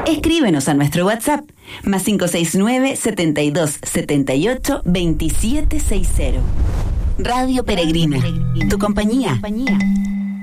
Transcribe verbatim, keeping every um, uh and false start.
Escríbenos a nuestro WhatsApp, más cinco seis nueve, setenta y dos, setenta y ocho, veintisiete sesenta. Radio Peregrina, tu compañía.